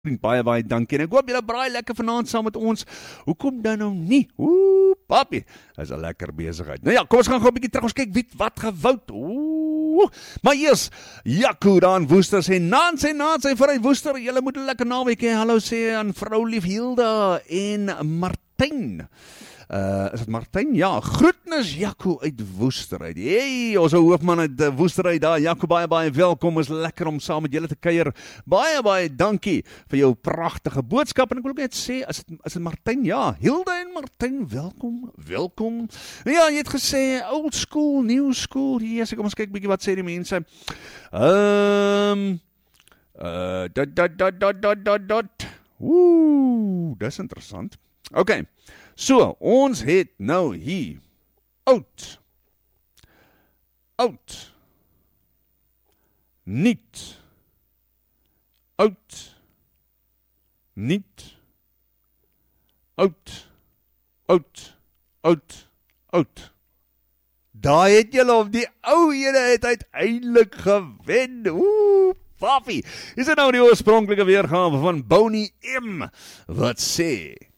Baie dankie. En ek hoop julle braai lekker vanaand saam met ons. Hoekom dan nou nie? Papi, is 'n lekker besigheid. Nou ja, kom ons gaan gou 'n bietjie terug. Ons kyk wie wat gewoud. Maar eers, Jaco daar in Woester sê, Nancy vanuit Woester, julle moet 'n lekker naweek hê. Hallo sê aan vrou lief Hilda en Martijn. Is dit Martijn? Ja, groetnis Jaco uit Woester uit. Hey, ons hoofman uit Woester uit daar. Jaco, baie welkom. Is lekker om saam met julle te kuier. Baie dankie vir jou pragtige boodskap. En ek wil ook net sê, is dit Martijn? Ja, Hilda en Martijn, welkom. Ja, jy het gesê, old school, new school. Yes, kom ons kyk bietjie wat sê die mense. Dis interessant. Okay. So, ons het nou hier oud, niet, oud, niet, oud. Daai het julle op die ou ene het uiteindelik gewen. Papi, is dit nou die oorspronklike weergawe van Boney M. Wat sê?